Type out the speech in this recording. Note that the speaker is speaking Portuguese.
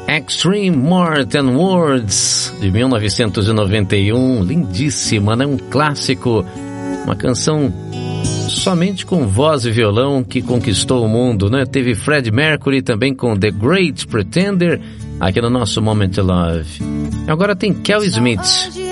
Extreme More Than Words, de 1991, lindíssima, né? Um clássico, uma canção somente com voz e violão que conquistou o mundo, né? Teve Freddie Mercury também com The Great Pretender, aqui no nosso Moment to Love. Agora tem Kel Smith,